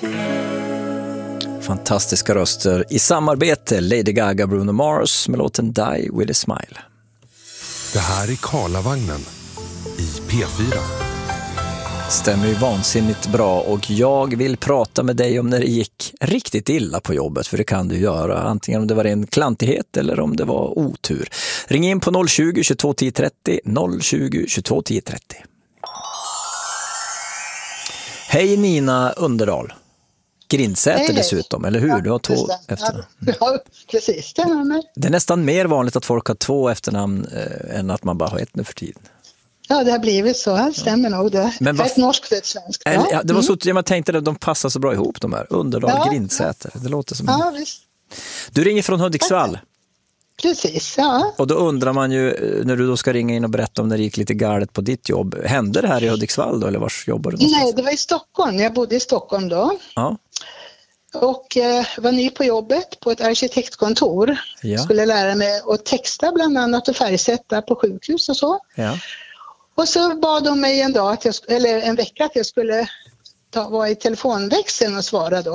Fantastiska röster i samarbete. Lady Gaga, Bruno Mars med låten Die With A Smile. Det här är Karlavagnen i P4. Stämmer ju vansinnigt bra, och jag vill prata med dig om när det gick riktigt illa på jobbet, för det kan du göra. Antingen om det var en klantighet eller om det var otur. Ring in på 020 22 10 30, 020 22 10 30. Hej Nina Underdahl. Grindsäter dessutom, eller hur? Ja, du har 2 efternamn. Ja, precis. Det är nästan mer vanligt att folk har 2 efternamn än att man bara har 1 nu för tiden. Ja, det har blivit så. Det stämmer nog det. Men ett norskt och ett svenskt. Ja, det var så, jag tänkte att de passar så bra ihop, de här. Underdahl, Grindsäter. Det låter som... Ja, visst. Du ringer från Hudiksvall. Precis, ja. Och då undrar man ju, när du då ska ringa in och berätta om när det gick lite galet på ditt jobb. Hände det här i Hudiksvall då, eller vars jobbar du någonstans? Nej, det var i Stockholm. Jag bodde i Stockholm då. Ja. Och var ny på jobbet på ett arkitektkontor. Ja. Skulle lära mig att texta bland annat och färgsätta på sjukhus och så. Ja. Och så bad de mig en vecka att jag skulle vara i telefonväxeln och svara då.